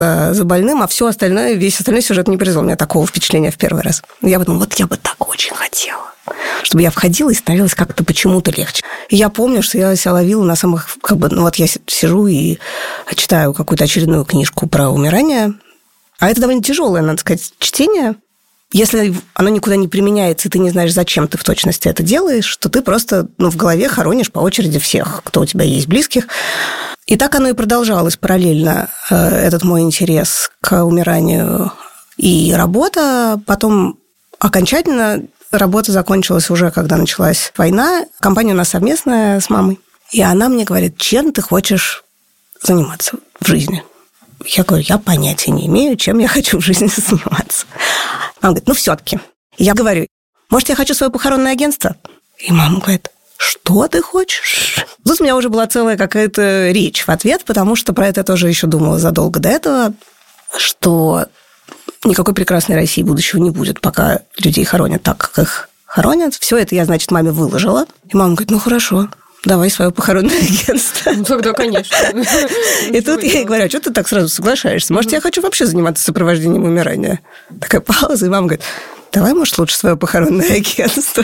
за больным, а все остальное, весь остальной сюжет не произвел у меня такого впечатления в первый раз. Я подумала, я бы так очень хотела, чтобы я входила и становилось как-то почему-то легче. И я помню, что я себя ловила на самых, я сижу и читаю какую-то очередную книжку про умирание, а это довольно тяжелое, надо сказать, чтение. Если оно никуда не применяется, и ты не знаешь, зачем ты в точности это делаешь, то ты просто в голове хоронишь по очереди всех, кто у тебя есть близких. И так оно и продолжалось параллельно, этот мой интерес к умиранию и работа. Потом окончательно работа закончилась уже, когда началась война. Компания у нас совместная с мамой. И она мне говорит, чем ты хочешь заниматься в жизни? Я говорю, я понятия не имею, чем я хочу в жизни заниматься. Мама говорит, все-таки. Я говорю, может, я хочу свое похоронное агентство? И мама говорит, что ты хочешь? Тут у меня уже была целая какая-то речь в ответ, потому что про это я тоже еще думала задолго до этого, что никакой прекрасной России будущего не будет, пока людей хоронят так, как их хоронят. Все это я, значит, маме выложила. И мама говорит, хорошо. Давай свое похоронное агентство. Тогда, конечно. И тут я ей говорю, а что ты так сразу соглашаешься? Может, я хочу вообще заниматься сопровождением умирания? Такая пауза, и мама говорит, давай, может, лучше свое похоронное агентство.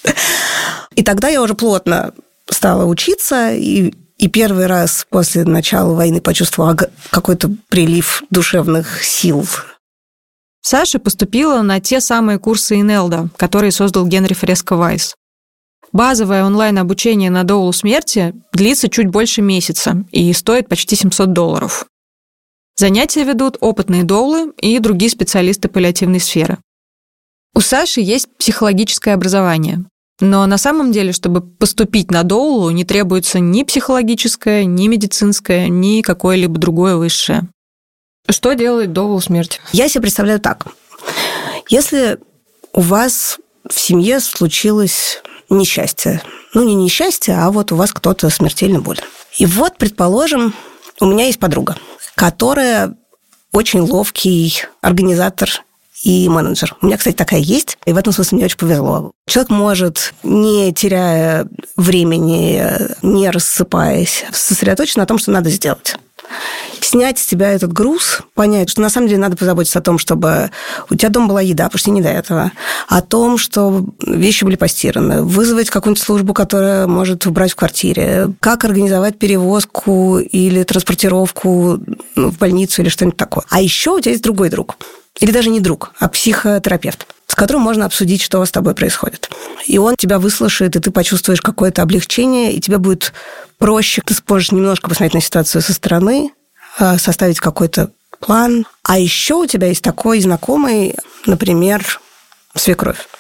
И тогда я уже плотно стала учиться, и первый раз после начала войны почувствовала какой-то прилив душевных сил. Саша поступила на те самые курсы ИНЕЛДа, которые создал Генри Фреско Вайс. Базовое онлайн-обучение на доулу смерти длится чуть больше месяца и стоит почти $700. Занятия ведут опытные доулы и другие специалисты паллиативной сферы. У Саши есть психологическое образование, но на самом деле, чтобы поступить на доулу, не требуется ни психологическое, ни медицинское, ни какое-либо другое высшее. Что делает доул смерти? Я себе представляю так. Если у вас в семье случилось несчастье. Не несчастье, а вот у вас кто-то смертельно болен. И вот, предположим, у меня есть подруга, которая очень ловкий организатор и менеджер. У меня, кстати, такая есть, и в этом смысле мне очень повезло. Человек может, не теряя времени, не рассыпаясь, сосредоточиться на том, что надо сделать. Снять с тебя этот груз, понять, что на самом деле надо позаботиться о том, чтобы у тебя дома была еда, потому что не до этого, о том, что вещи были постираны, вызвать какую-нибудь службу, которая может убрать в квартире, как организовать перевозку или транспортировку в больницу или что-нибудь такое. А еще у тебя есть другой друг. Или даже не друг, а психотерапевт, с которым можно обсудить, что с тобой происходит. И он тебя выслушает, и ты почувствуешь какое-то облегчение, и тебе будет проще. Ты сможешь немножко посмотреть на ситуацию со стороны, составить какой-то план. А еще у тебя есть такой знакомый, например, свекровь,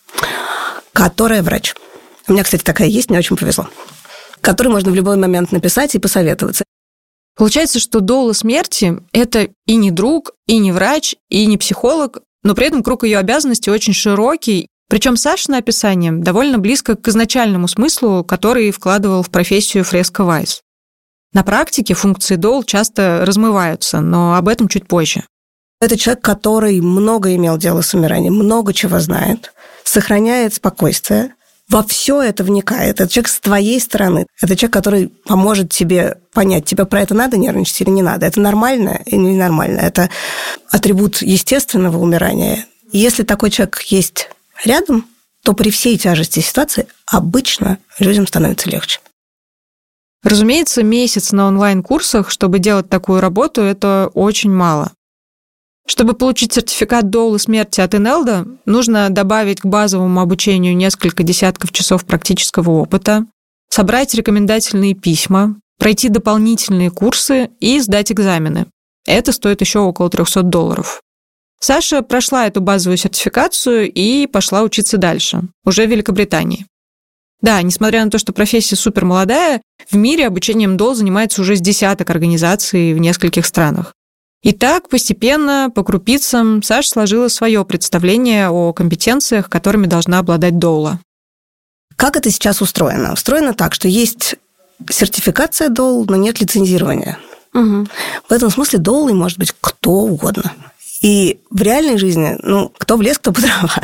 которая врач. У меня, кстати, такая есть, мне очень повезло. Которой можно в любой момент написать и посоветоваться. Получается, что доула смерти – это и не друг, и не врач, и не психолог, но при этом круг ее обязанностей очень широкий. Причем Сашино описание довольно близко к изначальному смыслу, который вкладывал в профессию Фреско Вайс. На практике функции доул часто размываются, но об этом чуть позже. Это человек, который много имел дело с умиранием, много чего знает, сохраняет спокойствие, во все это вникает. Это человек с твоей стороны. Это человек, который поможет тебе понять, тебе про это надо нервничать или не надо. Это нормально или ненормально. Это атрибут естественного умирания. И если такой человек есть рядом, то при всей тяжести ситуации обычно людям становится легче. Разумеется, месяц на онлайн-курсах, чтобы делать такую работу, это очень мало. Чтобы получить сертификат доулы смерти от ИНЕЛДа, нужно добавить к базовому обучению несколько десятков часов практического опыта, собрать рекомендательные письма, пройти дополнительные курсы и сдать экзамены. Это стоит еще около $300. Саша прошла эту базовую сертификацию и пошла учиться дальше, уже в Великобритании. Да, несмотря на то, что профессия супермолодая, в мире обучением доул занимается уже с десяток организаций в нескольких странах. И так постепенно, по крупицам, Саша сложила свое представление о компетенциях, которыми должна обладать доула. Как это сейчас устроено? Устроено так, что есть сертификация доул, но нет лицензирования. Угу. В этом смысле доулой может быть кто угодно. И в реальной жизни, кто в лес, кто по дрова.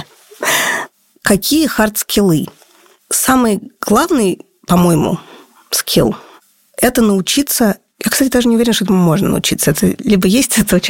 Какие хард-скиллы? Самый главный, по-моему, скилл – это научиться. Я, кстати, даже не уверена, что этому можно научиться. Это либо есть, это